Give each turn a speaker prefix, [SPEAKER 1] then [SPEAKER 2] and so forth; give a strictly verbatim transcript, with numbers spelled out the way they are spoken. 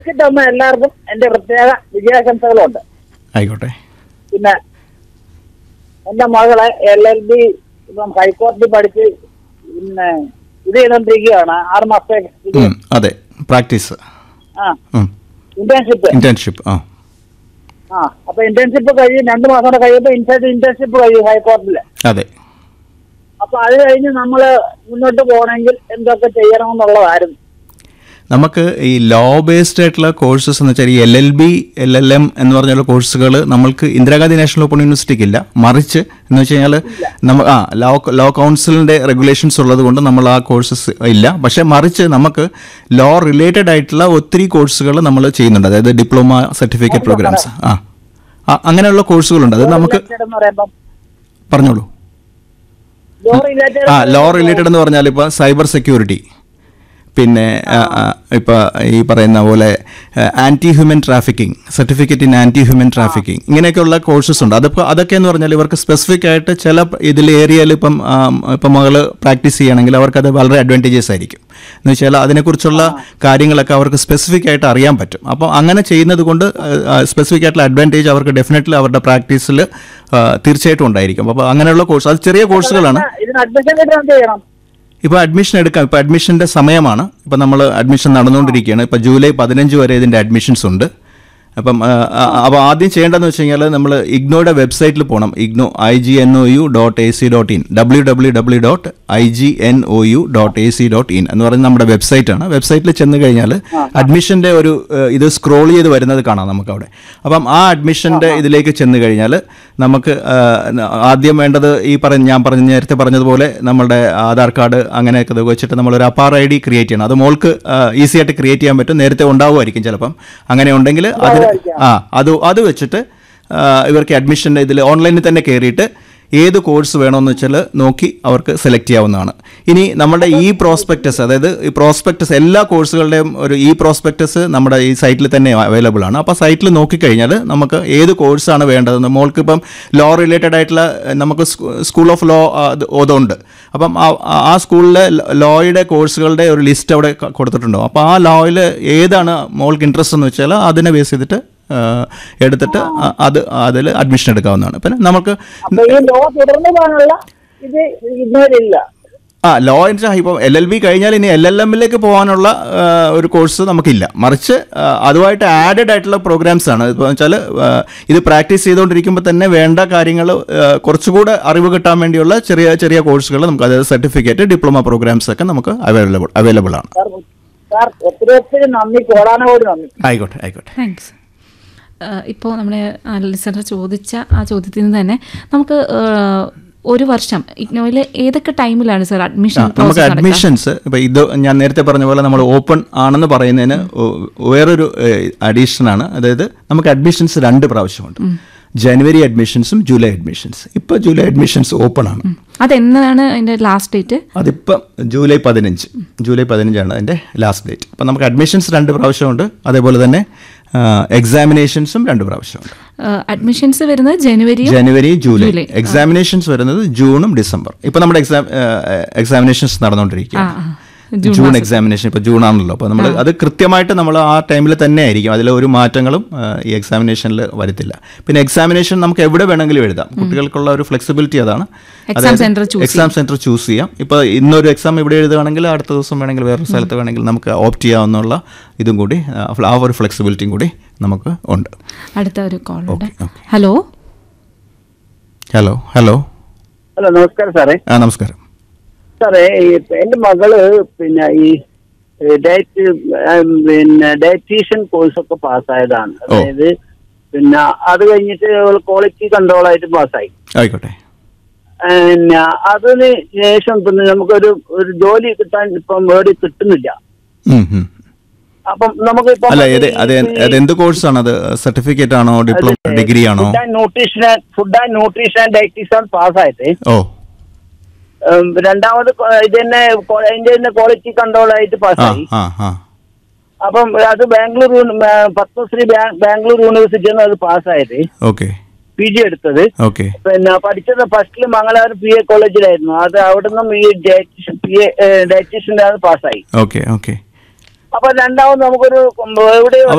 [SPEAKER 1] കിട്ടുന്ന എല്ലാവർക്കും എന്റെ പ്രത്യേക വിജയാശംസകളുണ്ട്.
[SPEAKER 2] ആയിക്കോട്ടെ.
[SPEAKER 1] പിന്നെ എന്റെ മകളെ എൽ എൽ ബി ഇപ്പം ഹൈക്കോടതി പഠിച്ച് പിന്നെ ഇത് ചെയ്തോണ്ടിരിക്കുകയാണ്. ആറ് മാസത്തെ
[SPEAKER 2] അതെ പ്രാക്ടീസ്
[SPEAKER 1] ആ ഇന്റേൺഷിപ്പ്
[SPEAKER 2] ഇന്റേൺഷിപ്പ് ആ
[SPEAKER 1] ആ അപ്പൊ ഇന്റേൺഷിപ്പ് കഴിയും. രണ്ടു മാസം കൂടെ കഴിയുമ്പോ ഇൻസൈഡ് ഇന്റേൺഷിപ്പ് കഴിയും ഹൈക്കോടതിയില്.
[SPEAKER 2] അതെ.
[SPEAKER 1] അപ്പൊ അത് കഴിഞ്ഞ് നമ്മള് മുന്നോട്ട് പോകണമെങ്കിൽ എന്തൊക്കെ ചെയ്യണമെന്നുള്ളതായിരുന്നു.
[SPEAKER 2] നമുക്ക് ഈ ലോ ബേസ്ഡ് ആയിട്ടുള്ള കോഴ്സസ് എന്ന് വെച്ചാൽ ഈ L L B L L M എന്ന് പറഞ്ഞുള്ള കോഴ്സുകൾ നമ്മൾക്ക് ഇന്ദിരാഗാന്ധി നാഷണൽ ഓപ്പൺ യൂണിവേഴ്സിറ്റിക്ക് ഇല്ല. മറിച്ച് എന്ന് വെച്ച് കഴിഞ്ഞാൽ നമ്മൾ ആ ലോ ലോ കൗൺസിലിൻ്റെ റെഗുലേഷൻസ് ഉള്ളത് കൊണ്ട് നമ്മൾ ആ കോഴ്സസ് ഇല്ല. പക്ഷേ മറിച്ച് നമുക്ക് ലോ റിലേറ്റഡ് ആയിട്ടുള്ള ഒത്തിരി കോഴ്സുകൾ നമ്മൾ ചെയ്യുന്നുണ്ട്. അതായത് ഡിപ്ലോമ സർട്ടിഫിക്കറ്റ് പ്രോഗ്രാംസ് ആ അങ്ങനെയുള്ള കോഴ്സുകളുണ്ട്. അത് നമുക്ക് പറഞ്ഞോളൂ. ആ ലോ റിലേറ്റഡ് എന്ന് പറഞ്ഞാൽ ഇപ്പോൾ സൈബർ സെക്യൂരിറ്റി, പിന്നെ ഇപ്പോൾ ഈ പറയുന്ന പോലെ anti human trafficking, certificate in anti human trafficking, ഇങ്ങനെയൊക്കെയുള്ള കോഴ്സസ് ഉണ്ട്. അതിപ്പോൾ അതൊക്കെ എന്ന് പറഞ്ഞാൽ ഇവർക്ക് സ്പെസിഫിക് ആയിട്ട് ചില ഇതിൽ ഏരിയയിൽ ഇപ്പം ഇപ്പം മകൾ പ്രാക്ടീസ് ചെയ്യുകയാണെങ്കിൽ അവർക്കത് വളരെ അഡ്വാൻറ്റേജസ് ആയിരിക്കും. എന്ന് വെച്ചാൽ അതിനെക്കുറിച്ചുള്ള കാര്യങ്ങളൊക്കെ അവർക്ക് സ്പെസിഫിക് ആയിട്ട് അറിയാൻ പറ്റും. അപ്പോൾ അങ്ങനെ ചെയ്യുന്നത് കൊണ്ട് സ്പെസിഫിക് ആയിട്ടുള്ള അഡ്വാൻറ്റേജ് അവർക്ക് ഡെഫിനറ്റ്ലി അവരുടെ പ്രാക്ടീസിൽ തീർച്ചയായിട്ടും ഉണ്ടായിരിക്കും. അപ്പോൾ അങ്ങനെയുള്ള കോഴ്സ് അത് ചെറിയ കോഴ്സുകളാണ്. ഇപ്പോൾ അഡ്മിഷൻ എടുക്കാം. ഇപ്പോൾ അഡ്മിഷൻ്റെ സമയമാണ്. ഇപ്പോൾ നമ്മൾ അഡ്മിഷൻ നടന്നുകൊണ്ടിരിക്കുകയാണ്. ഇപ്പോൾ ജൂലൈ പതിനഞ്ച് വരെ ഇതിൻ്റെ അഡ്മിഷൻസ് ഉണ്ട്. അപ്പം അപ്പോൾ ആദ്യം ചെയ്യേണ്ടതെന്ന് വെച്ച് കഴിഞ്ഞാൽ നമ്മൾ ഇഗ്നോയുടെ വെബ്സൈറ്റിൽ പോകണം. IGNOU I G N O U dot A C dot in W W W dot I G N O U dot A C dot in എന്ന് പറയുന്നത് നമ്മുടെ വെബ്സൈറ്റാണ്. വെബ്സൈറ്റിൽ ചെന്ന് കഴിഞ്ഞാൽ അഡ്മിഷൻ്റെ ഒരു ഇത് സ്ക്രോൾ ചെയ്ത് വരുന്നത് കാണാം നമുക്ക് അവിടെ. അപ്പം ആ അഡ്മിഷൻ്റെ ഇതിലേക്ക് ചെന്ന് കഴിഞ്ഞാൽ നമുക്ക് ആദ്യം വേണ്ടത് ഈ പറഞ്ഞ ഞാൻ പറഞ്ഞ നേരത്തെ പറഞ്ഞതുപോലെ നമ്മളുടെ ആധാർ കാർഡ് അങ്ങനെയൊക്കെ വെച്ചിട്ട് നമ്മളൊരു അപ്പാർ ഐ ഡി ക്രിയേറ്റ് ചെയ്യണം. അത് മോൾക്ക് ഈസി ആയിട്ട് ക്രിയേറ്റ് ചെയ്യാൻ പറ്റും. നേരത്തെ ഉണ്ടാവുമായിരിക്കും ചിലപ്പം. അങ്ങനെ ഉണ്ടെങ്കിൽ അത് ആ അത് അത് വെച്ചിട്ട് ഇവർക്ക് അഡ്മിഷൻ്റെ ഇതിൽ ഓൺലൈനിൽ തന്നെ കയറിയിട്ട് ഏത് കോഴ്സ് വേണമെന്ന് വെച്ചാൽ നോക്കി അവർക്ക് സെലക്ട് ചെയ്യാവുന്നതാണ്. ഇനി നമ്മുടെ ഈ പ്രോസ്പെക്ടസ്, അതായത് ഈ പ്രോസ്പെക്ടസ് എല്ലാ കോഴ്സുകളുടെയും ഒരു ഈ പ്രോസ്പെക്ടസ് നമ്മുടെ ഈ സൈറ്റിൽ തന്നെ അവൈലബിൾ ആണ്. അപ്പോൾ സൈറ്റിൽ നോക്കിക്കഴിഞ്ഞാൽ നമുക്ക് ഏത് കോഴ്സാണ് വേണ്ടതെന്ന്, മോൾക്ക് ഇപ്പം ലോ റിലേറ്റഡ് ആയിട്ടുള്ള നമുക്ക് സ്കൂൾ ഓഫ് ലോ അതുണ്ട്. അപ്പം ആ സ്കൂളിലെ ലോയുടെ കോഴ്സുകളുടെ ഒരു ലിസ്റ്റ് അവിടെ കൊടുത്തിട്ടുണ്ടോ. അപ്പോൾ ആ ലോയിൽ ഏതാണ് മോൾക്ക് ഇൻട്രസ്റ്റ് എന്ന് വെച്ചാൽ അതിനെ ബേസ് ചെയ്തിട്ട് എടുത്തിട്ട് അത് അതിൽ അഡ്മിഷൻ എടുക്കാവുന്നതാണ്. പിന്നെ നമുക്ക് ആ ലോ എന്ന് വെച്ചാൽ ഇപ്പോൾ എൽ എൽ ബി കഴിഞ്ഞാൽ ഇനി എൽ എൽ എമ്മിലേക്ക് പോകാനുള്ള ഒരു കോഴ്സ് നമുക്കില്ല. മറിച്ച് അതുമായിട്ട് ആഡഡ് ആയിട്ടുള്ള പ്രോഗ്രാംസ് ആണ്. ഇപ്പോൾ വെച്ചാൽ ഇത് പ്രാക്ടീസ് ചെയ്തുകൊണ്ടിരിക്കുമ്പോൾ തന്നെ വേണ്ട കാര്യങ്ങൾ കുറച്ചുകൂടെ അറിവ് കിട്ടാൻ വേണ്ടിയുള്ള ചെറിയ ചെറിയ കോഴ്സുകൾ നമുക്ക്, അതായത് സർട്ടിഫിക്കറ്റ് ഡിപ്ലോമ പ്രോഗ്രാംസ് ഒക്കെ നമുക്ക് അവൈലബിൾ അവൈലബിൾ ആണ്. ആയിക്കോട്ടെ ആയിക്കോട്ടെ
[SPEAKER 3] താങ്ക്സ്. ഇപ്പോൾ നമ്മുടെ ലിസണർ ചോദിച്ച ആ ചോദ്യത്തിൽ നിന്ന് തന്നെ നമുക്ക് ഒരു വർഷം ഇഗ്നോയിൽ ഏതൊക്കെ ടൈമിലാണ് സാർ അഡ്മിഷൻ?
[SPEAKER 2] നമുക്ക് അഡ്മിഷൻസ് ഇപ്പോൾ ഇത് ഞാൻ നേരത്തെ പറഞ്ഞ പോലെ നമ്മൾ ഓപ്പൺ ആണെന്ന് പറയുന്നതിന് വേറൊരു അഡീഷനാണ്. അതായത് നമുക്ക് അഡ്മിഷൻസ് രണ്ട് പ്രാവശ്യമുണ്ട്. ജനുവരി അഡ്മിഷൻസും ജൂലൈ അഡ്മിഷൻസ്. ഇപ്പോൾ ജൂലൈ അഡ്മിഷൻസ് ഓപ്പൺ ആണ്.
[SPEAKER 3] അതെന്നാണ് അതിൻ്റെ ലാസ്റ്റ് ഡേറ്റ്?
[SPEAKER 2] അതിപ്പം ജൂലൈ പതിനഞ്ച് ജൂലൈ പതിനഞ്ചാണ് അതിൻ്റെ ലാസ്റ്റ് ഡേറ്റ്. അപ്പം നമുക്ക് അഡ്മിഷൻസ് രണ്ട് പ്രാവശ്യമുണ്ട്. അതേപോലെ തന്നെ എക്സാമിനേഷൻസും രണ്ട് പ്രാവശ്യമുണ്ട്.
[SPEAKER 3] അഡ്മിഷൻസ് വരുന്നത് ജനുവരി
[SPEAKER 2] ജനുവരി ജൂലൈ, എക്സാമിനേഷൻസ് വരുന്നത് ജൂണും ഡിസംബർ. ഇപ്പം നമ്മുടെ എക്സാം എക്സാമിനേഷൻസ് നടന്നുകൊണ്ടിരിക്കുകയാണ്. ജൂൺ എക്സാമിനേഷൻ ഇപ്പോൾ ജൂൺ ആണല്ലോ. അപ്പോൾ നമ്മൾ അത് കൃത്യമായിട്ട് നമ്മൾ ആ ടൈമിൽ തന്നെ ആയിരിക്കും. അതിൽ ഒരു മാറ്റങ്ങളും ഈ എക്സാമിനേഷനിൽ വരുത്തില്ല. പിന്നെ എക്സാമിനേഷൻ നമുക്ക് എവിടെ വേണമെങ്കിലും എഴുതാം. കുട്ടികൾക്കുള്ള ഒരു ഫ്ലെക്സിബിലിറ്റി അതാണ്. എക്സാം സെൻറ്റർ ചൂസ് ചെയ്യാം. ഇപ്പോൾ ഇന്നൊരു എക്സാം ഇവിടെ എഴുതുകയാണെങ്കിൽ അടുത്ത ദിവസം വേണമെങ്കിൽ വേറൊരു സ്ഥലത്ത് വേണമെങ്കിൽ നമുക്ക് ഓപ്റ്റ് ചെയ്യാവുന്നുള്ള ഇതും കൂടി, ആ ഒരു ഫ്ലെക്സിബിലിറ്റിയും കൂടി നമുക്ക് ഉണ്ട്.
[SPEAKER 3] അടുത്ത ഒരു call. Hello
[SPEAKER 2] hello hello
[SPEAKER 1] hello നമസ്കാരം സാറേ.
[SPEAKER 2] ആ നമസ്കാരം
[SPEAKER 1] സാറേ. എന്റെ മകള് പിന്നെ ഈ ഡയറ്റ് പിന്നെ ഡയറ്റീഷ്യൻ കോഴ്സൊക്കെ പാസ്സായതാണ്. അതായത് പിന്നെ അത് കഴിഞ്ഞിട്ട് ക്വാളിറ്റി കൺട്രോൾ ആയിട്ട് പാസ്സായി.
[SPEAKER 2] ആയിക്കോട്ടെ.
[SPEAKER 1] പിന്നെ അതിന് ശേഷം പിന്നെ നമുക്കൊരു ഒരു ജോലി കിട്ടാൻ ഇപ്പം വേണ്ടി കിട്ടുന്നില്ല. അപ്പം നമുക്ക്
[SPEAKER 2] എന്ത് കോഴ്സാണ് അത്? സർട്ടിഫിക്കറ്റ് ആണോ ഡിപ്ലോമ ഡിഗ്രി ആണോ?
[SPEAKER 1] Nutrition food and nutrition and dietitian പാസ്സായിട്ട്.
[SPEAKER 2] ഓ
[SPEAKER 1] രണ്ടാമത് ഇത് തന്നെ അതിന്റെ തന്നെ ക്വാളിറ്റി കൺട്രോൾ ആയിട്ട് പാസ്സായി. അപ്പം അത് ബാംഗ്ലൂർ പത്മശ്രീ ബാംഗ്ലൂർ യൂണിവേഴ്സിറ്റിയാണ് അത് പാസ്സായത്. പി ജി എടുത്തത്. പിന്നെ പഠിച്ചത് ഫസ്റ്റില് മംഗലാപുരം പി എ കോളേജിലായിരുന്നു. അത് അവിടെ നിന്നും ഈ ഡയറ്റീഷ്യൻ പി എ ഡയറ്റീഷ്യന്റെ അത് പാസ്സായി. അപ്പൊ രണ്ടാമത് നമുക്കൊരു എവിടെയോ